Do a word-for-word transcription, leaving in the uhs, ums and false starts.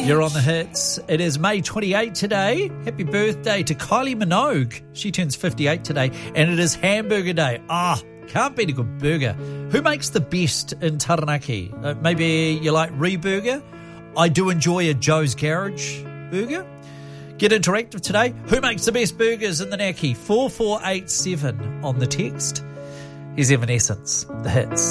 You're on the hits. It is May twenty-eighth today. Happy birthday to Kylie Minogue. She turns fifty-eight today. And it is Hamburger Day. Ah, can't beat a good burger. Who makes the best in Taranaki? Uh, maybe you like Reburger? I do enjoy a Joe's Garage burger. Get interactive today. Who makes the best burgers in the Naki? four four eight seven on the text. Here's Evanescence, the hits.